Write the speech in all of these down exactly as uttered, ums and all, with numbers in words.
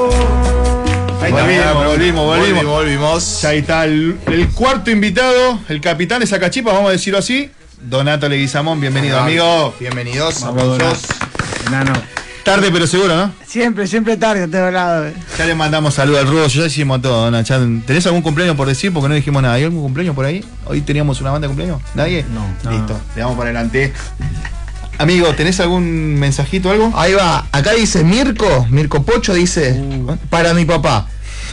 Ahí está, volvimos, volvimos, volvimos. volvimos. Ya ahí está el, el cuarto invitado, el capitán de Sacachipa, vamos a decirlo así. Donato Leguizamón, bienvenido, Hola, amigo. Bienvenidos. Vamos, Aplausos. Enano. Tarde pero seguro, ¿no? Siempre, siempre tarde a todos lados. Ya le mandamos saludos al Rudo, ya hicimos todo, Dona. Ya, ¿tenés algún cumpleaños por decir? Porque no dijimos nada. ¿Hay algún cumpleaños por ahí? ¿Hoy teníamos una banda de cumpleaños? ¿Nadie? No. Listo, le damos para adelante. Amigo, ¿tenés algún mensajito o algo? Ahí va. Acá dice Mirko, Mirko Pocho dice, Uh. para mi papá,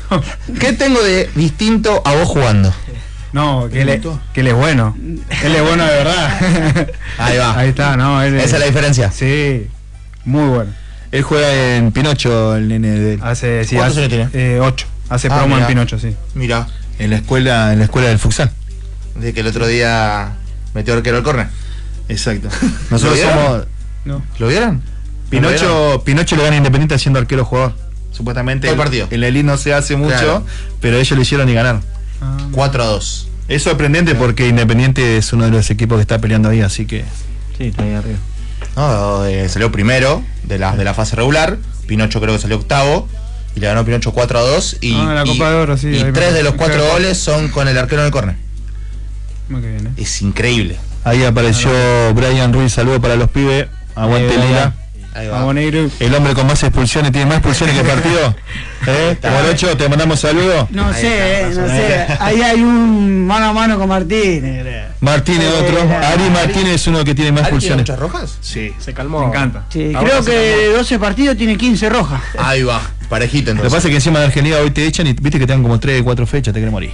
¿qué tengo de distinto a vos jugando? No, que él, es, que él es bueno. Él es bueno de verdad. Ahí va. Ahí está, ¿no? Él Esa es la diferencia. Sí, muy bueno. Él juega en Pinocho, el nene de él. Hace, sí, ¿Cuántos hace, años tiene? Eh, ocho. Hace Ah, promo mirá. en Pinocho, sí. Mira, En la escuela, en la escuela del futsal. de que el otro día metió arquero al córner. Exacto. Nosotros ¿Lo vieron? somos. No. ¿Lo vieron? ¿Lo vieron? Pinocho, Pinocho le gana a Independiente siendo arquero jugador. Supuestamente Todo el el- partido. en la elite no se hace mucho, Claro. pero ellos lo hicieron y ganaron. Ah, cuatro a dos. Es sorprendente porque Independiente es uno de los equipos que está peleando ahí, así que. sí, está ahí arriba. No, eh, salió primero de la, de la fase regular. Pinocho creo que salió octavo. Y le ganó Pinocho cuatro a dos. Y, Ah, la y- Copa de Oro, sí, y ahí me tres de los acuerdo. cuatro Claro. goles son con el arquero en el córner. Muy bien, ¿eh? Es increíble. Ahí apareció Brian Ruiz, saludo para los pibes. Aguante Ahí va. Lila. Ahí Vamos, negro. El hombre con más expulsiones, tiene más expulsiones que partido. ¿Eh? Morocho, te mandamos saludos. No Ahí sé, está, no más o sé. Ahí hay un mano a mano con Martínez. Martínez otro. Eh, Ari Martínez es uno que tiene más ¿Ari tiene expulsiones. muchas rojas? Sí. Se calmó. Me encanta. Sí, Ahora creo se que calmó. de doce partidos tiene quince rojas. Ahí va, parejito Lo que entonces. pasa es que encima de Argentina hoy te echan y viste que te dan como tres, cuatro fechas, te querés morir.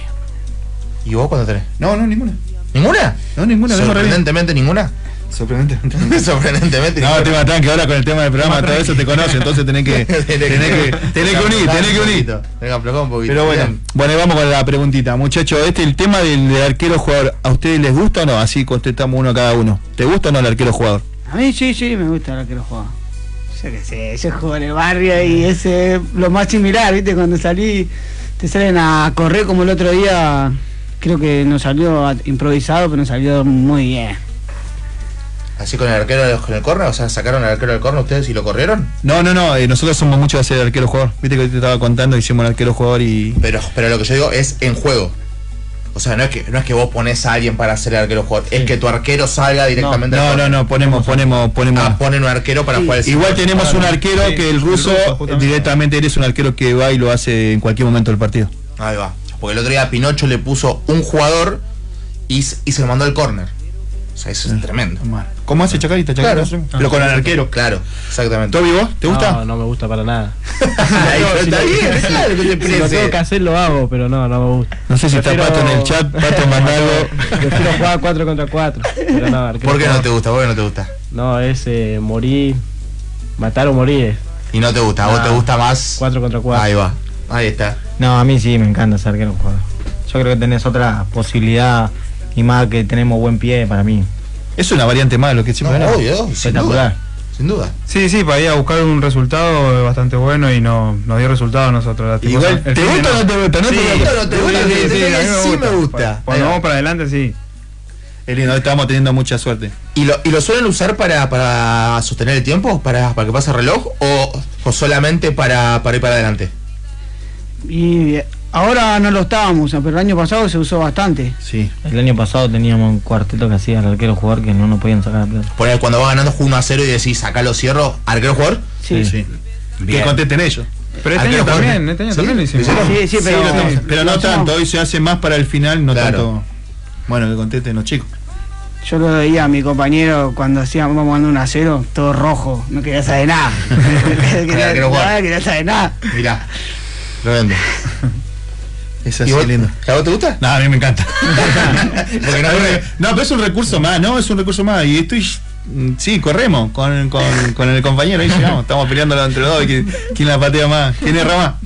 ¿Y vos cuándo tenés? No, no, ninguna. ¿Ninguna? No, ninguna, vengo re bien. Sorprendentemente ninguna. Sorprendentemente. Sorprendentemente No, ninguna. te matan que ahora con el tema del programa, todo eso te conoce, entonces tenés que, tenés que, tenés que unir, tenés que unir. Venga, aflojá un poquito. Pero bueno, Bien. bueno, y vamos con la preguntita, muchachos. Este el tema del, del arquero jugador, ¿a ustedes les gusta o no? Así contestamos uno a cada uno. ¿Te gusta o no el arquero jugador? A mí sí, sí, me gusta el que lo juega. Yo qué sé, yo juego en el barrio y ese es lo más similar, ¿viste? Cuando salí, te salen a correr como el otro día. Creo que nos salió a- improvisado, pero nos salió muy bien. Así con el arquero con el córner, o sea, sacaron al arquero del córner ustedes y lo corrieron. No, no, no, eh, nosotros somos muchos de hacer arquero jugador. Viste que te estaba contando, hicimos el arquero jugador y... Pero, pero lo que yo digo es en juego. O sea, no es que no es que vos pones a alguien para hacer el arquero jugador, es que tu arquero salga directamente al No, no, córner. no, ponemos, ponemos, ponemos... Ah, ponen un arquero para Sí. jugar el Igual cinco. tenemos un arquero Sí, que el el ruso, ruso, justamente. directamente él es un arquero que va y lo hace en cualquier momento del partido. Ahí va. Porque el otro día Pinocho le puso un jugador y, s- y se lo mandó al córner. O sea, eso es tremendo. ¿Cómo hace Chacarita? Chacarita Claro. Pero con el arquero. Claro, exactamente. Toby, ¿vos? ¿Te gusta? No, no me gusta para nada. Ahí No, está si bien, lo- claro que te Si lo prese. tengo que hacer, lo hago, pero no, no me gusta. No sé si está Prefiero- Pato en el chat, Pato mandalo. Prefiero jugar cuatro contra cuatro. Pero no, arquero ¿Por qué no jugador. te gusta? ¿Por qué no te gusta? No, es eh, morir, matar o morir. Y no te gusta, a vos No. te gusta más. cuatro contra cuatro. Ahí va. Ahí está. No, a mí sí me encanta ser arquero jugador. Yo creo que tenés otra posibilidad y más que tenemos buen pie para mí. Es una variante más, lo que No, siempre hablamos. obvio, sin Espectacular. duda. Sin duda. Sí, sí, para ir a buscar un resultado bastante bueno y no nos dio resultado a nosotros. Igual, ¿te gusta o no te gusta? ¿No Sí, te gusta? no te gusta, Sí, te- sí, te- a mí me sí gusta. me gusta. Cuando Ahí va. vamos para adelante, sí. Es lindo, estamos teniendo mucha suerte. ¿Y lo, y lo suelen usar para, para sostener el tiempo? ¿Para, para que pase el reloj? ¿O, o solamente para, para ir para adelante? Y ahora no lo estábamos usando, pero el año pasado se usó bastante. Sí. El año pasado teníamos un cuarteto que hacía el arquero jugador que no nos podían sacar la pelota. Poner cuando vas ganando uno a cero y decís, acá lo cierro, arquero jugador. Sí, sí, Sí. Que Bien. contesten ellos. Pero este Arquero año jugador. también, este año ¿Sí? también lo hicimos. ¿Lo hicieron? sí, pero, Sí, lo estamos- pero no lo hacemos. tanto, hoy se hace más para el final, no Claro. tanto. Bueno, que contesten los chicos. Yo lo veía a mi compañero cuando hacíamos vamos ganando un a cero, todo rojo, no quería saber nada. no quería, arquero jugador. nada, quería saber nada. Mirá, lo vendo. Es ¿Y así vos, lindo. ¿a vos te gusta? No, a mí me encanta. Porque no, No, pero es un recurso más, ¿no? Es un recurso más. Y estoy. mm, Sí, corremos con, con, con el compañero. Ahí llegamos. Estamos peleando entre los dos. y ¿Quién, quién la patea más? ¿Quién erra más?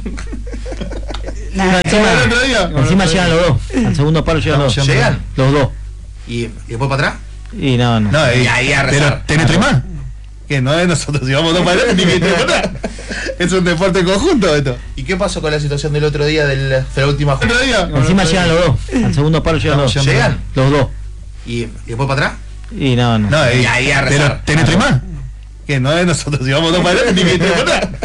Nada, ¿Como el otro día? Encima llegan los dos. Al segundo palo llegan los dos. Estamos ¿Llegan? Los dos. ¿Y, ¿Y después para atrás? Y no, no. No, Y ahí a pero, rezar. ¿tenés tres más? Que no es nosotros. Si vamos dos para adelante, ni que tres para atrás. Es un deporte conjunto esto. ¿Y qué pasó con la situación del otro día, del, de la última ¿El jornada? otro día? Encima llegan los dos. Al segundo palo llegan los dos. Estamos ¿Llegan? Los dos. ¿Y, ¿Y después para atrás? Y no, no. No, Y ahí a pero rezar. ¿tenés tres más? Que no es nosotros. Si vamos dos para adelante, ni que tres para atrás.